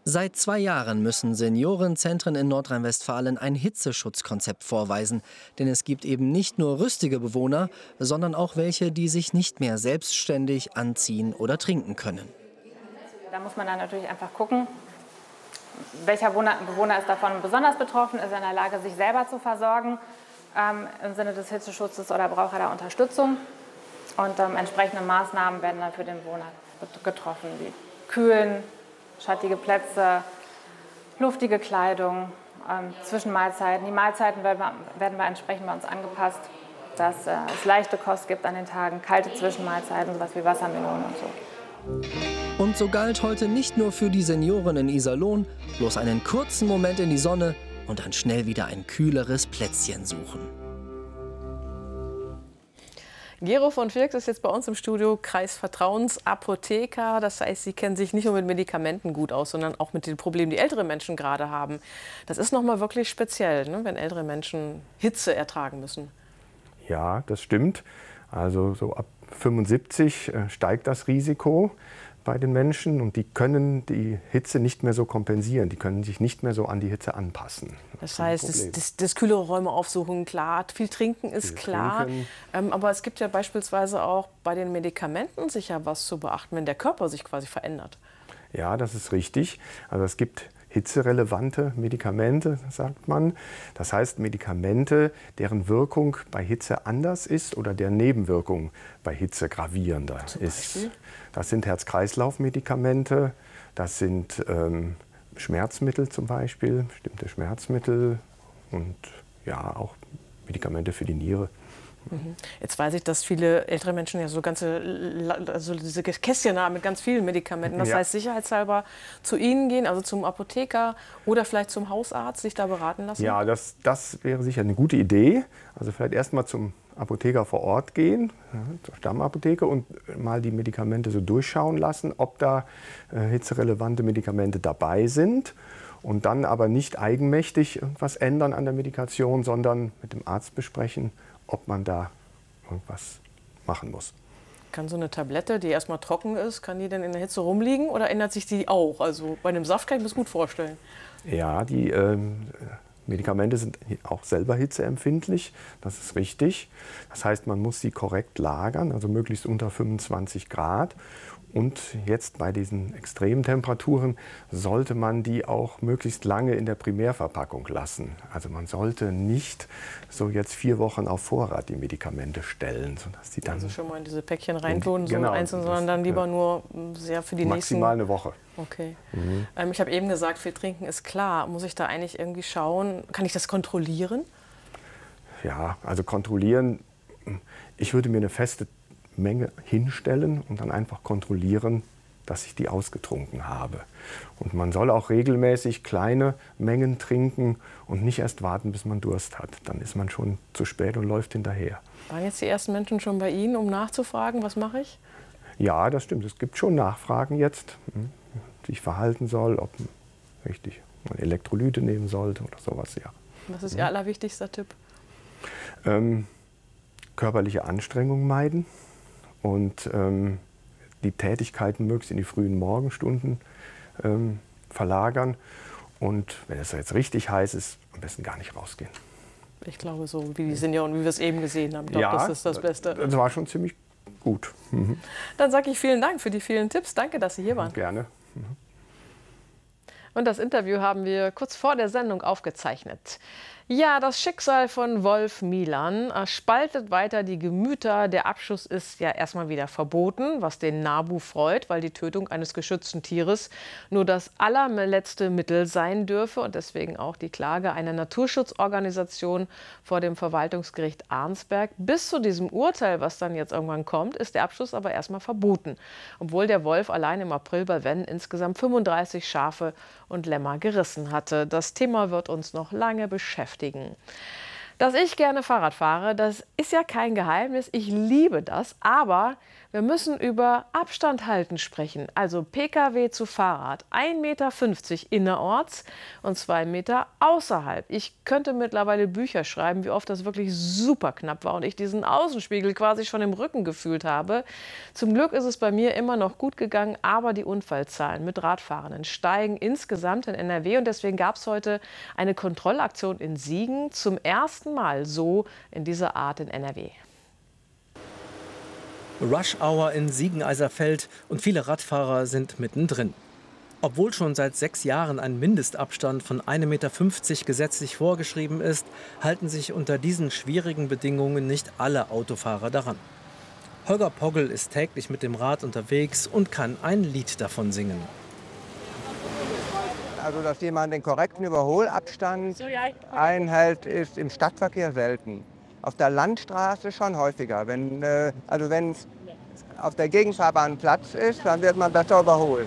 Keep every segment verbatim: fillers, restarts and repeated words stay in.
Seit zwei Jahren müssen Seniorenzentren in Nordrhein-Westfalen ein Hitzeschutzkonzept vorweisen. Denn es gibt eben nicht nur rüstige Bewohner, sondern auch welche, die sich nicht mehr selbstständig anziehen oder trinken können. Da muss man dann natürlich einfach gucken, welcher Bewohner ist davon besonders betroffen, ist er in der Lage, sich selber zu versorgen ähm, im Sinne des Hitzeschutzes oder braucht er da Unterstützung. Und ähm, entsprechende Maßnahmen werden dann für den Bewohner getroffen, wie Kühlen, schattige Plätze, luftige Kleidung, ähm, Zwischenmahlzeiten. Die Mahlzeiten werden wir, werden wir entsprechend bei uns angepasst, dass äh, es leichte Kost gibt an den Tagen, kalte Zwischenmahlzeiten, sowas wie Wassermelonen und so. Und so galt heute nicht nur für die Senioren in Iserlohn, bloß einen kurzen Moment in die Sonne und dann schnell wieder ein kühleres Plätzchen suchen. Gero von Firks ist jetzt bei uns im Studio, Kreisvertrauensapotheker. Das heißt, Sie kennen sich nicht nur mit Medikamenten gut aus, sondern auch mit den Problemen, die ältere Menschen gerade haben. Das ist noch mal wirklich speziell, ne, wenn ältere Menschen Hitze ertragen müssen. Ja, das stimmt. Also so ab fünfundsiebzig äh, steigt das Risiko bei den Menschen und die können die Hitze nicht mehr so kompensieren. Die können sich nicht mehr so an die Hitze anpassen. Das, das heißt, das, das, das kühlere Räume aufsuchen, klar, viel trinken ist viel klar. Ähm, aber es gibt ja beispielsweise auch bei den Medikamenten sicher was zu beachten, wenn der Körper sich quasi verändert. Ja, das ist richtig. Also es gibt hitzerelevante Medikamente, sagt man. Das heißt Medikamente, deren Wirkung bei Hitze anders ist oder deren Nebenwirkung bei Hitze gravierender ist. Das sind Herz-Kreislauf-Medikamente, das sind ähm, Schmerzmittel zum Beispiel, bestimmte Schmerzmittel und ja auch Medikamente für die Niere. Jetzt weiß ich, dass viele ältere Menschen ja so ganze, also diese Kästchen haben mit ganz vielen Medikamenten. Das ja. heißt, sicherheitshalber zu Ihnen gehen, also zum Apotheker oder vielleicht zum Hausarzt, sich da beraten lassen? Ja, das, das wäre sicher eine gute Idee. Also vielleicht erst mal zum Apotheker vor Ort gehen, zur Stammapotheke und mal die Medikamente so durchschauen lassen, ob da äh, hitzerelevante Medikamente dabei sind. Und dann aber nicht eigenmächtig irgendwas ändern an der Medikation, sondern mit dem Arzt besprechen, ob man da irgendwas machen muss. Kann so eine Tablette, die erstmal trocken ist, kann die denn in der Hitze rumliegen oder ändert sich die auch? Also bei einem Saft kann ich mir das gut vorstellen. Ja, die ähm, Medikamente sind auch selber hitzeempfindlich, das ist richtig. Das heißt, man muss sie korrekt lagern, also möglichst unter fünfundzwanzig Grad. Und jetzt bei diesen extremen Temperaturen sollte man die auch möglichst lange in der Primärverpackung lassen. Also man sollte nicht so jetzt vier Wochen auf Vorrat die Medikamente stellen, sodass die dann also schon mal in diese Päckchen reintun, so genau, einzeln, sondern dann lieber nur sehr für die nächsten... Maximal eine Woche. Okay. Mhm. Ähm, ich habe eben gesagt, viel trinken ist klar. Muss ich da eigentlich irgendwie schauen, kann ich das kontrollieren? Ja, also kontrollieren, ich würde mir eine feste Menge hinstellen und dann einfach kontrollieren, dass ich die ausgetrunken habe. Und man soll auch regelmäßig kleine Mengen trinken und nicht erst warten, bis man Durst hat. Dann ist man schon zu spät und läuft hinterher. Waren jetzt die ersten Menschen schon bei Ihnen, um nachzufragen, was mache ich? Ja, das stimmt. Es gibt schon Nachfragen jetzt, wie ich verhalten soll, ob richtig, man Elektrolyte nehmen sollte oder sowas. Ja. Was ist Ihr allerwichtigster Tipp? Ähm, körperliche Anstrengung meiden. Und ähm, die Tätigkeiten möglichst in die frühen Morgenstunden ähm, verlagern. Und wenn es jetzt richtig heiß ist, am besten gar nicht rausgehen. Ich glaube, so wie die Senioren, wie wir es eben gesehen haben. Ich glaube, ja, das ist das Beste. Das war schon ziemlich gut. Mhm. Dann sage ich vielen Dank für die vielen Tipps. Danke, dass Sie hier waren. Gerne. Mhm. Und das Interview haben wir kurz vor der Sendung aufgezeichnet. Ja, das Schicksal von Wolf Milan spaltet weiter die Gemüter. Der Abschuss ist ja erstmal wieder verboten, was den NABU freut, weil die Tötung eines geschützten Tieres nur das allerletzte Mittel sein dürfe und deswegen auch die Klage einer Naturschutzorganisation vor dem Verwaltungsgericht Arnsberg. Bis zu diesem Urteil, was dann jetzt irgendwann kommt, ist der Abschuss aber erstmal verboten, obwohl der Wolf allein im April bei Wenn insgesamt fünfunddreißig Schafe und Lämmer gerissen hatte. Das Thema wird uns noch lange beschäftigen. Dass ich gerne Fahrrad fahre, das ist ja kein Geheimnis. Ich liebe das. Aber Wir müssen über Abstand halten sprechen, also Pkw zu Fahrrad, ein Meter fünfzig innerorts und zwei Meter außerhalb. Ich könnte mittlerweile Bücher schreiben, wie oft das wirklich super knapp war und ich diesen Außenspiegel quasi schon im Rücken gefühlt habe. Zum Glück ist es bei mir immer noch gut gegangen, aber die Unfallzahlen mit Radfahrenden steigen insgesamt in N R W und deswegen gab es heute eine Kontrollaktion in Siegen, zum ersten Mal so in dieser Art in N R W. Rush Hour in Siegen-Eiserfeld und viele Radfahrer sind mittendrin. Obwohl schon seit sechs Jahren ein Mindestabstand von ein Meter fünfzig gesetzlich vorgeschrieben ist, halten sich unter diesen schwierigen Bedingungen nicht alle Autofahrer daran. Holger Poggel ist täglich mit dem Rad unterwegs und kann ein Lied davon singen. Also, dass jemand den korrekten Überholabstand einhält, ist im Stadtverkehr selten. Auf der Landstraße schon häufiger. Wenn, äh, also wenn es auf der Gegenfahrbahn Platz ist, dann wird man besser überholt.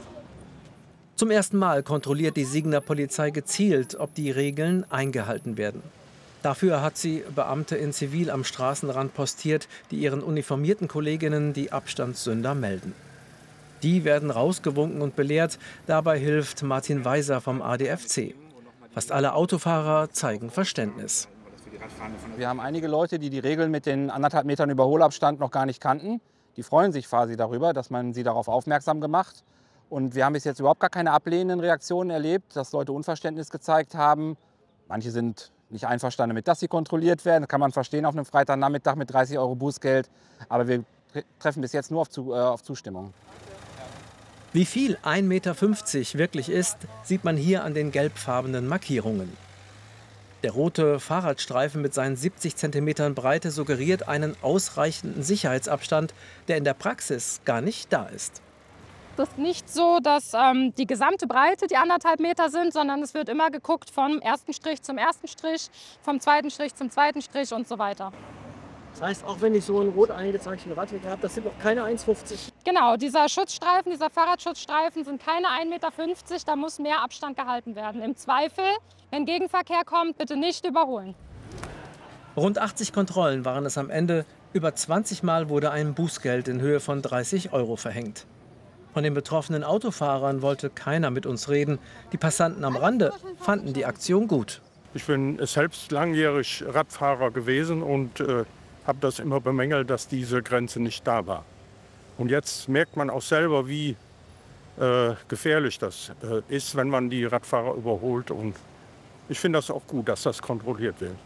Zum ersten Mal kontrolliert die Siegener Polizei gezielt, ob die Regeln eingehalten werden. Dafür hat sie Beamte in Zivil am Straßenrand postiert, die ihren uniformierten Kolleginnen die Abstandssünder melden. Die werden rausgewunken und belehrt. Dabei hilft Martin Weiser vom A D F C. Fast alle Autofahrer zeigen Verständnis. Wir haben einige Leute, die die Regeln mit den anderthalb Metern Überholabstand noch gar nicht kannten. Die freuen sich quasi darüber, dass man sie darauf aufmerksam gemacht. Und wir haben bis jetzt überhaupt gar keine ablehnenden Reaktionen erlebt, dass Leute Unverständnis gezeigt haben. Manche sind nicht einverstanden damit, dass sie kontrolliert werden. Das kann man verstehen auf einem Freitagnachmittag mit dreißig Euro Bußgeld. Aber wir treffen bis jetzt nur auf, zu, äh, auf Zustimmung. Wie viel ein Meter fünfzig wirklich ist, sieht man hier an den gelbfarbenen Markierungen. Der rote Fahrradstreifen mit seinen siebzig Zentimetern Breite suggeriert einen ausreichenden Sicherheitsabstand, der in der Praxis gar nicht da ist. Es ist nicht so, dass ähm, die gesamte Breite die anderthalb Meter sind, sondern es wird immer geguckt vom ersten Strich zum ersten Strich, vom zweiten Strich zum zweiten Strich und so weiter. Das heißt, auch wenn ich so einen rot eingezeichneten Radweg habe, das sind noch keine eins fünfzig. Genau, dieser Schutzstreifen, dieser Fahrradschutzstreifen sind keine ein Meter fünfzig, da muss mehr Abstand gehalten werden. Im Zweifel, wenn Gegenverkehr kommt, bitte nicht überholen. Rund achtzig Kontrollen waren es am Ende. Über zwanzig Mal wurde ein Bußgeld in Höhe von dreißig Euro verhängt. Von den betroffenen Autofahrern wollte keiner mit uns reden. Die Passanten am Rande fanden die Aktion gut. Ich bin selbst langjährig Radfahrer gewesen und äh, habe das immer bemängelt, dass diese Grenze nicht da war. Und jetzt merkt man auch selber, wie äh, gefährlich das äh, ist, wenn man die Radfahrer überholt. Und ich finde das auch gut, dass das kontrolliert wird.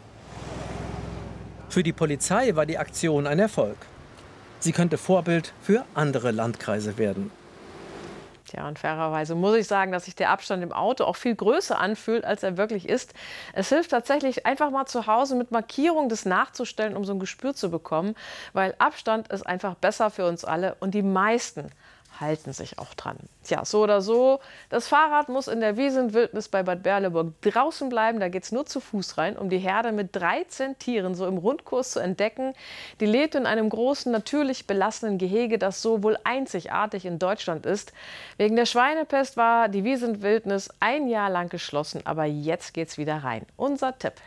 Für die Polizei war die Aktion ein Erfolg. Sie könnte Vorbild für andere Landkreise werden. Tja, und fairerweise muss ich sagen, dass sich der Abstand im Auto auch viel größer anfühlt, als er wirklich ist. Es hilft tatsächlich, einfach mal zu Hause mit Markierung das nachzustellen, um so ein Gespür zu bekommen. Weil Abstand ist einfach besser für uns alle und die meisten halten sich auch dran. Tja, so oder so, das Fahrrad muss in der Wiesenwildnis bei Bad Berleburg draußen bleiben. Da geht es nur zu Fuß rein, um die Herde mit dreizehn Tieren so im Rundkurs zu entdecken. Die lebt in einem großen, natürlich belassenen Gehege, das so wohl einzigartig in Deutschland ist. Wegen der Schweinepest war die Wiesenwildnis ein Jahr lang geschlossen, aber jetzt geht's wieder rein. Unser Tipp.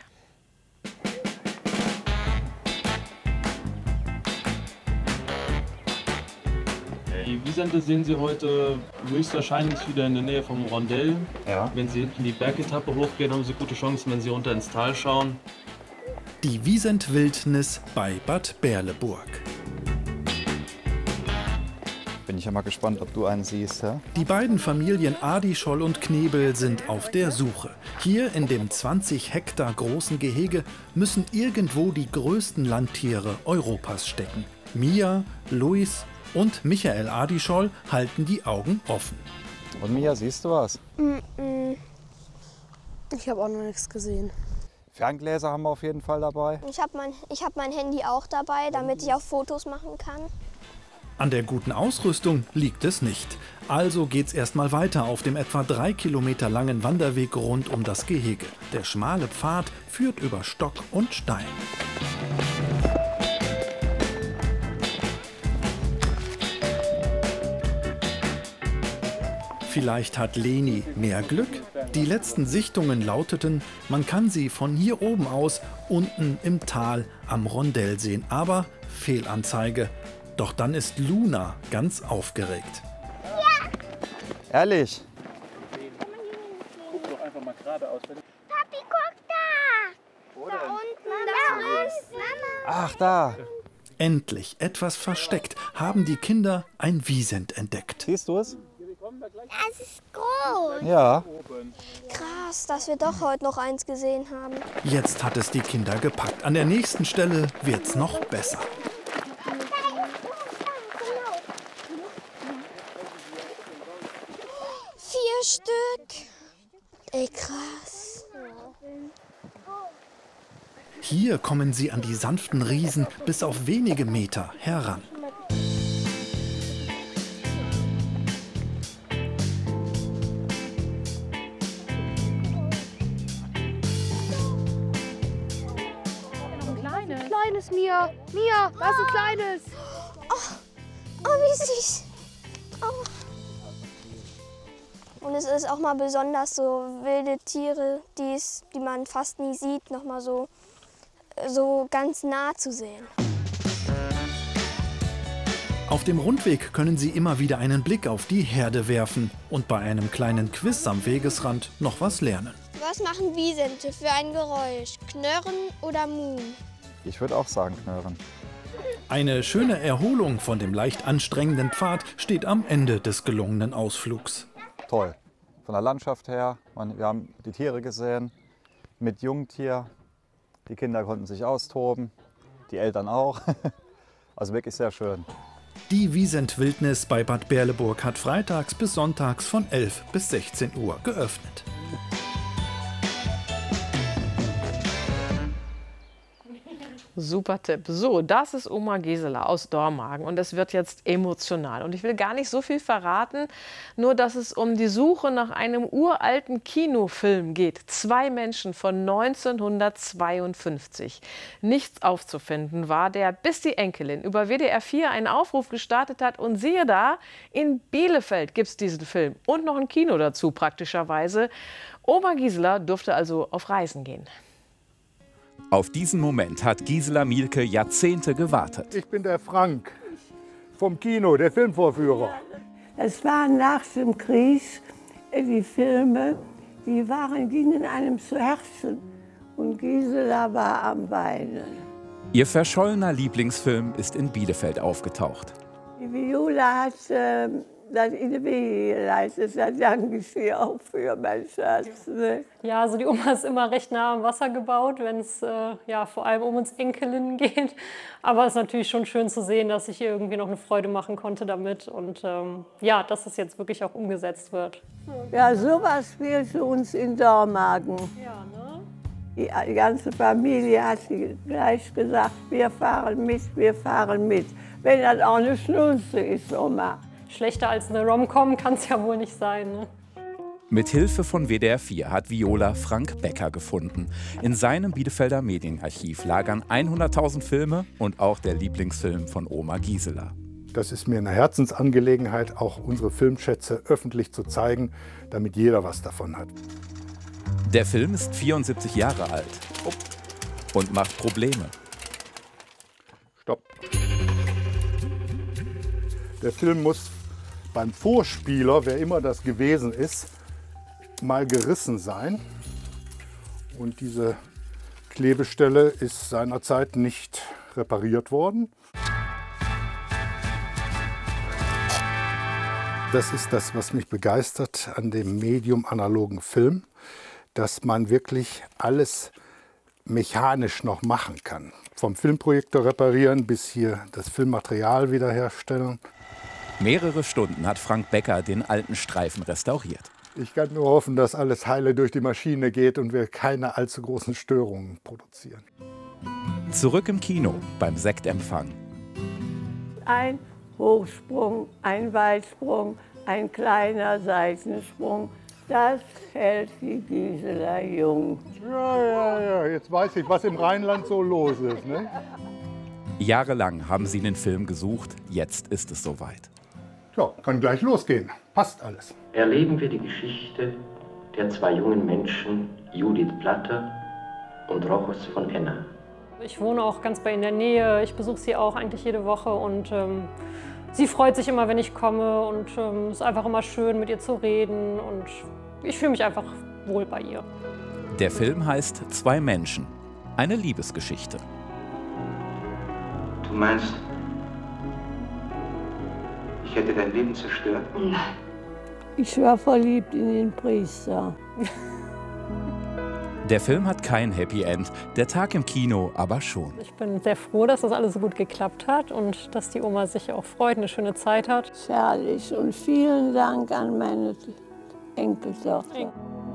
Die Wiesente sehen Sie heute höchstwahrscheinlich wieder in der Nähe vom Rondell. Ja. Wenn Sie hinten die Bergetappe hochgehen, haben Sie gute Chancen, wenn Sie runter ins Tal schauen. Die Wiesentwildnis bei Bad Berleburg. Bin ich ja mal gespannt, ob du einen siehst. Ja? Die beiden Familien Adischoll und Knebel sind auf der Suche. Hier in dem zwanzig Hektar großen Gehege müssen irgendwo die größten Landtiere Europas stecken. Mia, Luis und Michael Adischoll halten die Augen offen. Und Mia, siehst du was? Mm-mm. Ich habe auch noch nichts gesehen. Ferngläser haben wir auf jeden Fall dabei. Ich habe mein, ich hab mein Handy auch dabei, damit ich auch Fotos machen kann. An der guten Ausrüstung liegt es nicht. Also geht's erstmal weiter auf dem etwa drei Kilometer langen Wanderweg rund um das Gehege. Der schmale Pfad führt über Stock und Stein. Vielleicht hat Leni mehr Glück? Die letzten Sichtungen lauteten, man kann sie von hier oben aus unten im Tal am Rondell sehen. Aber Fehlanzeige. Doch dann ist Luna ganz aufgeregt. Ja. Ehrlich? Guck doch einfach mal geradeaus. Papi, guck da! Da unten, da ist Mama. Ach, da. Endlich, etwas versteckt, haben die Kinder ein Wiesent entdeckt. Siehst du es? Das ist groß. Ja. Krass, dass wir doch heute noch eins gesehen haben. Jetzt hat es die Kinder gepackt. An der nächsten Stelle wird's noch besser. Vier Stück. Ey, krass. Hier kommen sie an die sanften Riesen bis auf wenige Meter heran. Kleines, Mia. Mia, da ist ein kleines. Oh, oh wie süß. Oh. Und es ist auch mal besonders so wilde Tiere, die's, die man fast nie sieht, noch mal so, so ganz nah zu sehen. Auf dem Rundweg können Sie immer wieder einen Blick auf die Herde werfen und bei einem kleinen Quiz am Wegesrand noch was lernen. Was machen Wiesente für ein Geräusch? Knurren oder Muhen? Ich würde auch sagen Knurren. Eine schöne Erholung von dem leicht anstrengenden Pfad steht am Ende des gelungenen Ausflugs. Toll. Von der Landschaft her, man, wir haben die Tiere gesehen, mit Jungtier. Die Kinder konnten sich austoben, die Eltern auch. Also wirklich sehr schön. Die Wiesent-Wildnis bei Bad Berleburg hat freitags bis sonntags von elf bis sechzehn Uhr geöffnet. Super Tipp. So, das ist Oma Gisela aus Dormagen und es wird jetzt emotional. Und ich will gar nicht so viel verraten, nur dass es um die Suche nach einem uralten Kinofilm geht. Zwei Menschen von neunzehnhundertzweiundfünfzig. Nichts aufzufinden war der, bis die Enkelin über W D R vier einen Aufruf gestartet hat. Und siehe da, in Bielefeld gibt es diesen Film und noch ein Kino dazu praktischerweise. Oma Gisela durfte also auf Reisen gehen. Auf diesen Moment hat Gisela Mielke Jahrzehnte gewartet. Ich bin der Frank vom Kino, der Filmvorführer. Es waren nach dem Krieg die Filme, die waren, gingen einem zu Herzen und Gisela war am Weinen. Ihr verschollener Lieblingsfilm ist in Bielefeld aufgetaucht. Die Viola hat äh, das in die Wege geleitet, da danke ich dir auch für, mein Schatz. Ne? Ja, also die Oma ist immer recht nah am Wasser gebaut, wenn es äh, ja, vor allem um uns Enkelinnen geht. Aber es ist natürlich schon schön zu sehen, dass ich ihr irgendwie noch eine Freude machen konnte damit und ähm, ja, dass es jetzt wirklich auch umgesetzt wird. Ja, sowas fehlte uns in Dormagen. Ja, ne? Die, die ganze Familie hat gleich gesagt, wir fahren mit, wir fahren mit. Wenn das auch eine Schnulze ist, Oma. Schlechter als eine Rom-Com kann es ja wohl nicht sein. Ne? Mit Hilfe von W D R vier hat Viola Frank Becker gefunden. In seinem Bielefelder Medienarchiv lagern hunderttausend Filme und auch der Lieblingsfilm von Oma Gisela. Das ist mir eine Herzensangelegenheit, auch unsere Filmschätze öffentlich zu zeigen, damit jeder was davon hat. Der Film ist vierundsiebzig Jahre alt und macht Probleme. Stopp. Der Film muss beim Vorspieler, wer immer das gewesen ist, mal gerissen sein. Und diese Klebestelle ist seinerzeit nicht repariert worden. Das ist das, was mich begeistert an dem Medium analogen Film, dass man wirklich alles mechanisch noch machen kann. Vom Filmprojektor reparieren bis hier das Filmmaterial wiederherstellen. Mehrere Stunden hat Frank Becker den alten Streifen restauriert. Ich kann nur hoffen, dass alles heile durch die Maschine geht und wir keine allzu großen Störungen produzieren. Zurück im Kino beim Sektempfang. Ein Hochsprung, ein Weitsprung, ein kleiner Seitensprung. Das hält die Gisela jung. Ja, ja, ja, jetzt weiß ich, was im Rheinland so los ist. Ne? Jahrelang haben sie den Film gesucht, jetzt ist es soweit. Ja, kann gleich losgehen. Passt alles. Erleben wir die Geschichte der zwei jungen Menschen, Judith Platte und Rochus von Enna. Ich wohne auch ganz bei in der Nähe. Ich besuche sie auch eigentlich jede Woche und ähm, sie freut sich immer, wenn ich komme und es ähm, ist einfach immer schön, mit ihr zu reden und ich fühle mich einfach wohl bei ihr. Der Film heißt Zwei Menschen. Eine Liebesgeschichte. Du meinst, ich hätte dein Leben zerstört? Nein. Ich war verliebt in den Priester. Der Film hat kein Happy End, der Tag im Kino aber schon. Ich bin sehr froh, dass das alles so gut geklappt hat und dass die Oma sich auch freut, eine schöne Zeit hat. Herrlich und vielen Dank an meine Enkeltochter.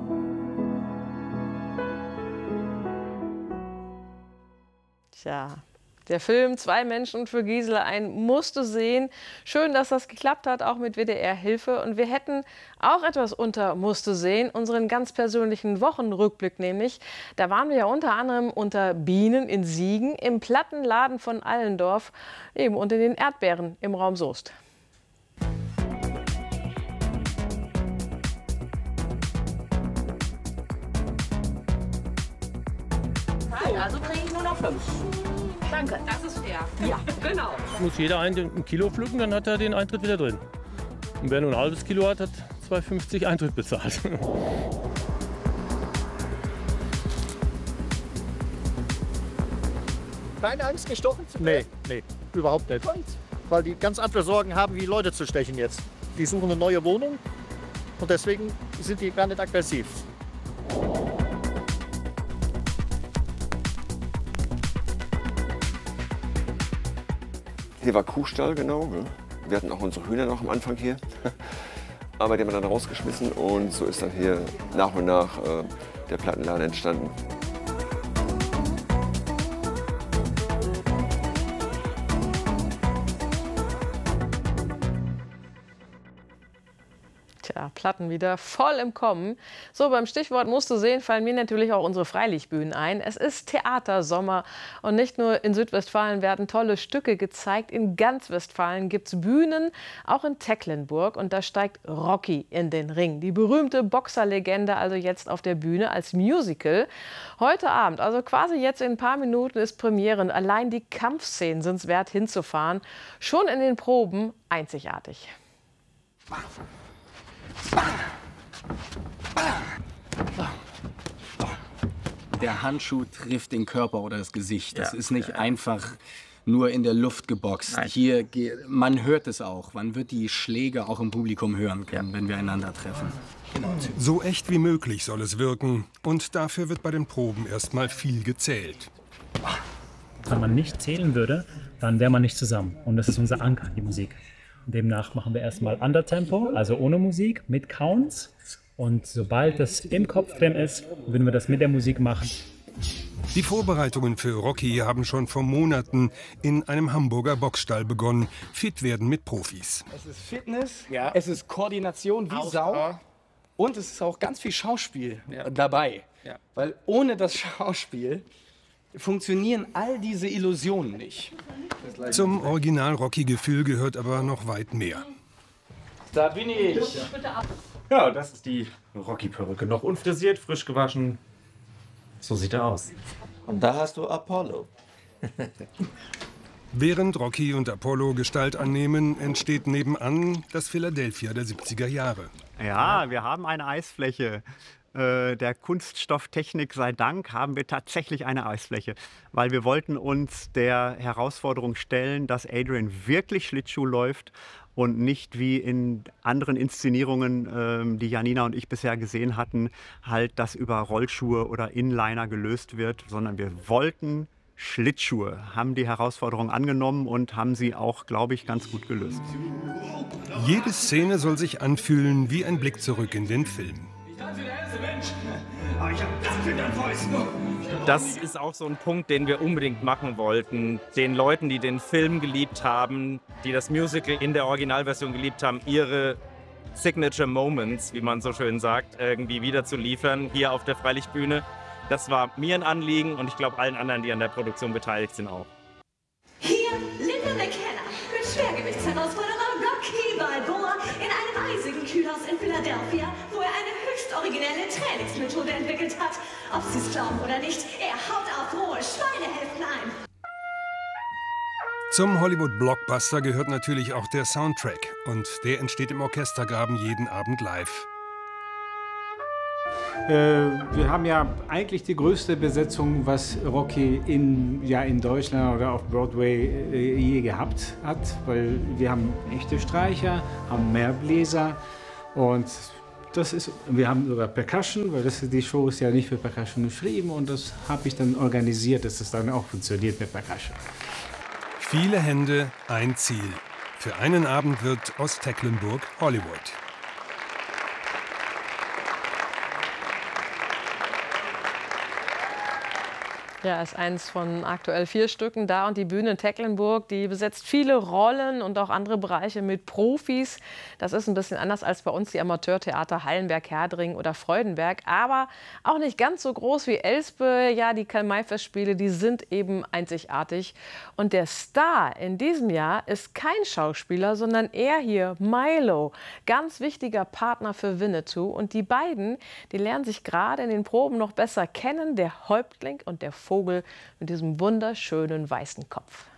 Tja, der Film Zwei Menschen für Gisela, ein musste sehen. Schön, dass das geklappt hat, auch mit W D R-Hilfe. Und wir hätten auch etwas unter musste sehen, unseren ganz persönlichen Wochenrückblick nämlich. Da waren wir ja unter anderem unter Bienen in Siegen, im Plattenladen von Allendorf, eben unter den Erdbeeren im Raum Soest. Also kriege ich nur noch fünf. Danke, das ist fair. Ja, genau. Muss jeder ein Kilo pflücken, dann hat er den Eintritt wieder drin. Und wer nur ein halbes Kilo hat, hat zwei fünfzig Eintritt bezahlt. Keine Angst, gestochen zu werden? Nee, nee, überhaupt nicht. Weil die ganz andere Sorgen haben, wie Leute zu stechen jetzt. Die suchen eine neue Wohnung und deswegen sind die gar nicht aggressiv. Hier war Kuhstall, genau. Wir hatten auch unsere Hühner noch am Anfang hier. Aber die haben wir dann rausgeschmissen und so ist dann hier nach und nach äh, der Plattenladen entstanden. Tja, Platten wieder voll im Kommen. So, beim Stichwort musst du sehen, fallen mir natürlich auch unsere Freilichtbühnen ein. Es ist Theatersommer und nicht nur in Südwestfalen werden tolle Stücke gezeigt. In ganz Westfalen gibt es Bühnen, auch in Tecklenburg. Und da steigt Rocky in den Ring. Die berühmte Boxerlegende also jetzt auf der Bühne als Musical. Heute Abend, also quasi jetzt in ein paar Minuten, ist Premiere. Allein die Kampfszenen sind es wert hinzufahren. Schon in den Proben einzigartig. Der Handschuh trifft den Körper oder das Gesicht. Das Ja. ist nicht einfach nur in der Luft geboxt. Nein. Hier, ge- man hört es auch. Man wird die Schläge auch im Publikum hören können, wenn wir einander treffen. Genau. So echt wie möglich soll es wirken. Und dafür wird bei den Proben erstmal viel gezählt. Wenn man nicht zählen würde, dann wäre man nicht zusammen. Und das ist unser Anker, die Musik. Und demnach machen wir erstmal Undertempo, also ohne Musik, mit Counts. Und sobald das im Kopf drin ist, würden wir das mit der Musik machen. Die Vorbereitungen für Rocky haben schon vor Monaten in einem Hamburger Boxstall begonnen. Fit werden mit Profis. Es ist Fitness, ja. Es ist Koordination wie Sau und es ist auch ganz viel Schauspiel ja. dabei. Ja. Weil ohne das Schauspiel funktionieren all diese Illusionen nicht. Zum Original-Rocky-Gefühl gehört aber noch weit mehr. Da bin ich. Ja, das ist die Rocky-Perücke. Noch unfrisiert, frisch gewaschen. So sieht er aus. Und da hast du Apollo. Während Rocky und Apollo Gestalt annehmen, entsteht nebenan das Philadelphia der siebziger Jahre. Ja, wir haben eine Eisfläche. Äh, der Kunststofftechnik sei Dank haben wir tatsächlich eine Eisfläche, weil wir wollten uns der Herausforderung stellen, dass Adrian wirklich Schlittschuh läuft und nicht wie in anderen Inszenierungen, ähm, die Janina und ich bisher gesehen hatten, halt das über Rollschuhe oder Inliner gelöst wird, sondern wir wollten Schlittschuhe, haben die Herausforderung angenommen und haben sie auch, glaube ich, ganz gut gelöst. Jede Szene soll sich anfühlen wie ein Blick zurück in den Film. Das ist auch so ein Punkt, den wir unbedingt machen wollten. Den Leuten, die den Film geliebt haben, die das Musical in der Originalversion geliebt haben, ihre Signature Moments, wie man so schön sagt, irgendwie wieder zu liefern, hier auf der Freilichtbühne. Das war mir ein Anliegen und ich glaube allen anderen, die an der Produktion beteiligt sind, auch. Hier Linda McKenna mit Schwergewichtsherausforderer Rocky Balboa in einem eisigen Kühlhaus in Philadelphia, wo er eine höchst originelle Trainingsmethode entwickelt hat. Ob Sie es glauben oder nicht, er haut auf rohe Schweinehälften ein. Zum Hollywood-Blockbuster gehört natürlich auch der Soundtrack. Und der entsteht im Orchestergraben jeden Abend live. Äh, wir haben ja eigentlich die größte Besetzung, was Rocky in, ja, in Deutschland oder auf Broadway äh, je gehabt hat. Weil wir haben echte Streicher, haben mehr Bläser und das ist, wir haben sogar Percussion, weil das, die Show ist ja nicht für Percussion geschrieben und das habe ich dann organisiert, dass es dann auch funktioniert mit Percussion. Viele Hände, ein Ziel. Für einen Abend wird Osttecklenburg Hollywood. Ja, ist eins von aktuell vier Stücken da und die Bühne in Tecklenburg, die besetzt viele Rollen und auch andere Bereiche mit Profis. Das ist ein bisschen anders als bei uns die Amateurtheater Hallenberg, Herdring oder Freudenberg, aber auch nicht ganz so groß wie Elspe. Ja, die Karl-May-Festspiele, die sind eben einzigartig. Und der Star in diesem Jahr ist kein Schauspieler, sondern er hier, Milo, ganz wichtiger Partner für Winnetou. Und die beiden, die lernen sich gerade in den Proben noch besser kennen, der Häuptling und der Vogel mit diesem wunderschönen weißen Kopf.